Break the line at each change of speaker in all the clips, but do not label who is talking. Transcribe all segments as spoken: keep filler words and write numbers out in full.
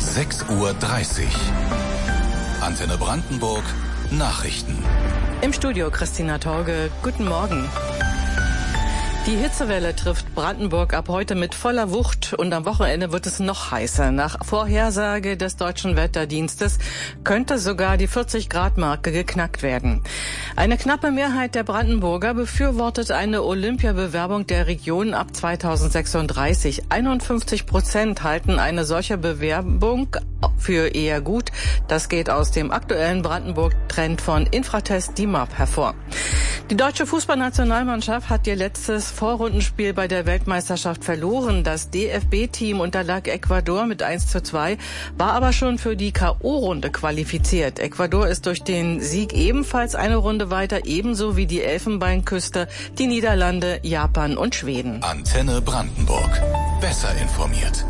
sechs Uhr dreißig. Antenne Brandenburg, Nachrichten.
Im Studio Christina Torge. Guten Morgen. Die Hitzewelle trifft Brandenburg ab heute mit voller Wucht und am Wochenende wird es noch heißer. Nach Vorhersage des Deutschen Wetterdienstes könnte sogar die vierzig Grad Marke geknackt werden. Eine knappe Mehrheit der Brandenburger befürwortet eine Olympiabewerbung der Region ab zweitausendsechsunddreißig. einundfünfzig Prozent halten eine solche Bewerbung für eher gut. Das geht aus dem aktuellen Brandenburg-Trend von Infratest D I M A P hervor. Die deutsche Fußballnationalmannschaft hat ihr letztes Vorrundenspiel bei der Weltmeisterschaft verloren. Das D F B-Team unterlag Ecuador mit eins zu zwei, war aber schon für die K O-Runde qualifiziert. Ecuador ist durch den Sieg ebenfalls eine Runde weiter, ebenso wie die Elfenbeinküste, die Niederlande, Japan und Schweden.
Antenne Brandenburg. Besser informiert.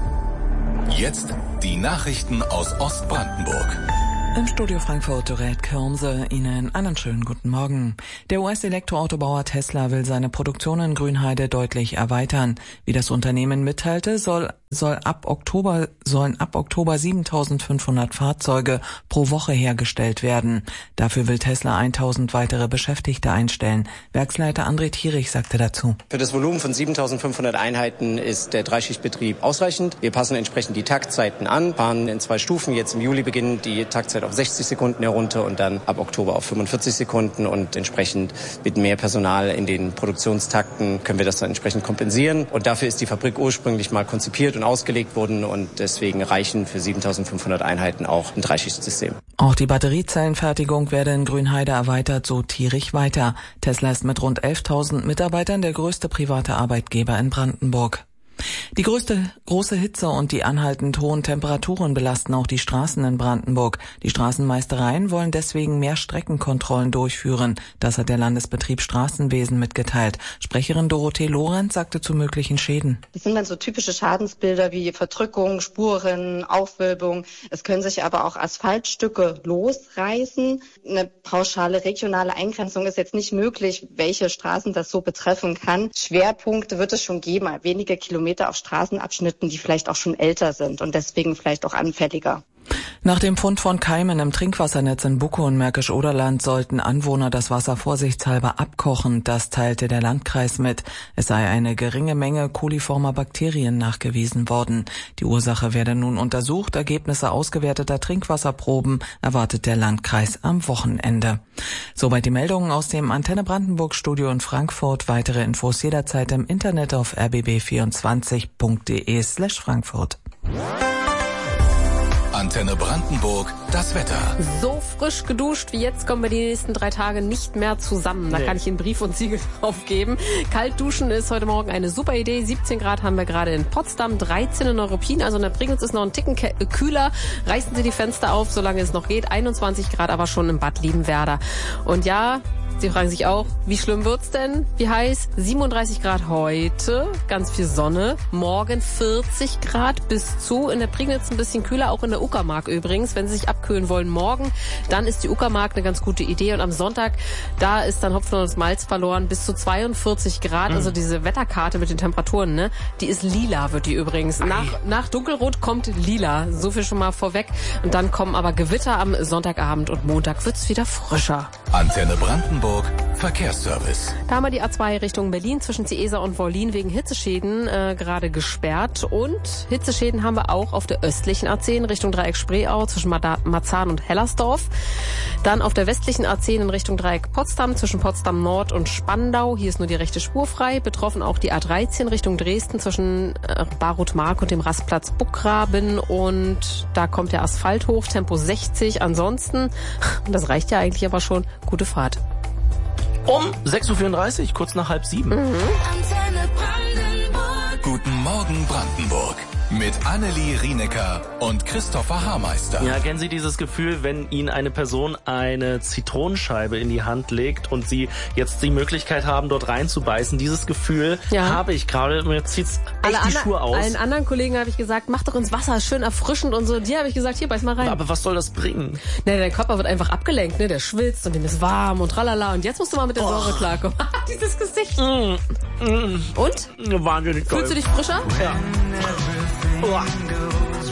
Jetzt die Nachrichten aus Ostbrandenburg.
Im Studio Frankfurt, Dorette Kirnse, Ihnen einen schönen guten Morgen. Der U S-Elektroautobauer Tesla will seine Produktion in Grünheide deutlich erweitern. Wie das Unternehmen mitteilte, soll, soll ab Oktober, sollen ab Oktober siebentausendfünfhundert Fahrzeuge pro Woche hergestellt werden. Dafür will Tesla tausend weitere Beschäftigte einstellen. Werksleiter André Thierich sagte dazu:
Für das Volumen von siebentausendfünfhundert Einheiten ist der Dreischichtbetrieb ausreichend. Wir passen entsprechend die Taktzeiten an, fahren in zwei Stufen. Jetzt im Juli beginnt die Taktzeit auf sechzig Sekunden herunter und dann ab Oktober auf fünfundvierzig Sekunden, und entsprechend mit mehr Personal in den Produktionstakten können wir das dann entsprechend kompensieren. Und dafür ist die Fabrik ursprünglich mal konzipiert und ausgelegt worden, und deswegen reichen für siebentausendfünfhundert Einheiten auch ein Dreischichtsystem.
Auch die Batteriezellenfertigung werde in Grünheide erweitert, so Thierich weiter. Tesla ist mit rund elftausend Mitarbeitern der größte private Arbeitgeber in Brandenburg. Die größte große Hitze und die anhaltend hohen Temperaturen belasten auch die Straßen in Brandenburg. Die Straßenmeistereien wollen deswegen mehr Streckenkontrollen durchführen. Das hat der Landesbetrieb Straßenwesen mitgeteilt. Sprecherin Dorothee Lorenz sagte zu möglichen Schäden:
Das sind dann so typische Schadensbilder wie Verdrückung, Spuren, Aufwölbung. Es können sich aber auch Asphaltstücke losreißen. Eine pauschale regionale Eingrenzung ist jetzt nicht möglich, welche Straßen das so betreffen kann. Schwerpunkte wird es schon geben, wenige Kilometer auf Straßenabschnitten, die vielleicht auch schon älter sind und deswegen vielleicht auch anfälliger.
Nach dem Fund von Keimen im Trinkwassernetz in Buckow und Märkisch-Oderland sollten Anwohner das Wasser vorsichtshalber abkochen. Das teilte der Landkreis mit. Es sei eine geringe Menge coliformer Bakterien nachgewiesen worden. Die Ursache werde nun untersucht. Ergebnisse ausgewerteter Trinkwasserproben erwartet der Landkreis am Wochenende. Soweit die Meldungen aus dem Antenne Brandenburg Studio in Frankfurt. Weitere Infos jederzeit im Internet auf r b b vierundzwanzig punkt d e slash Frankfurt.
Antenne Brandenburg, das Wetter.
So frisch geduscht wie jetzt kommen wir die nächsten drei Tage nicht mehr zusammen. Da nee. kann ich Ihnen Brief und Siegel drauf geben. Kalt duschen ist heute Morgen eine super Idee. siebzehn Grad haben wir gerade in Potsdam, dreizehn in Neuruppin. Also in der Prignitz ist noch ein Ticken kühler. Reißen Sie die Fenster auf, solange es noch geht. einundzwanzig Grad aber schon im Bad Liebenwerda. Und ja, Sie fragen sich auch, wie schlimm wird's denn? Wie heiß? siebenunddreißig Grad heute, ganz viel Sonne. Morgen vierzig Grad bis zu. In der Prignitz ein bisschen kühler, auch in der Uckermark übrigens. Wenn Sie sich abkühlen wollen morgen, dann ist die Uckermark eine ganz gute Idee. Und am Sonntag, da ist dann Hopfen und Malz verloren, bis zu zweiundvierzig Grad. Mhm. Also diese Wetterkarte mit den Temperaturen, ne? Die ist lila, wird die übrigens. Nach, nach Dunkelrot kommt lila. So viel schon mal vorweg. Und dann kommen aber Gewitter am Sonntagabend und Montag wird's wieder frischer.
Antenne Brandenburg. Verkehrsservice.
Da haben wir die A zwei Richtung Berlin zwischen Ziesa und Wollin wegen Hitzeschäden äh, gerade gesperrt. Und Hitzeschäden haben wir auch auf der östlichen A zehn Richtung Dreieck Spreeau zwischen Marzahn und Hellersdorf. Dann auf der westlichen A zehn in Richtung Dreieck Potsdam zwischen Potsdam Nord und Spandau. Hier ist nur die rechte Spur frei. Betroffen auch die A dreizehn Richtung Dresden zwischen äh, Barutmark und dem Rastplatz Buckgraben. Und da kommt der Asphalt hoch, Tempo sechzig. Ansonsten, das reicht ja eigentlich aber schon, gute Fahrt.
Um sechs Uhr vierunddreißig, kurz nach halb sieben. Mhm.
Guten Morgen Brandenburg. Mit Annelie Rienecker und Christopher Haarmeister.
Ja, kennen Sie dieses Gefühl, wenn Ihnen eine Person eine Zitronenscheibe in die Hand legt und Sie jetzt die Möglichkeit haben, dort reinzubeißen? Dieses Gefühl ja. habe ich gerade. Mir zieht's echt
Alle
die
an,
Schuhe aus.
Allen anderen Kollegen habe ich gesagt, mach doch ins Wasser, schön erfrischend und so. Dir habe ich gesagt, hier, beiß mal rein.
Aber was soll das bringen?
Ne, dein Körper wird einfach abgelenkt, ne? Der schwitzt und dem ist warm und tralala. Und jetzt musst du mal mit der Säure klarkommen. Dieses Gesicht. Mm. Mm. Und?
Wahnsinnig toll.
Fühlst du dich frischer?
Ja. Oh.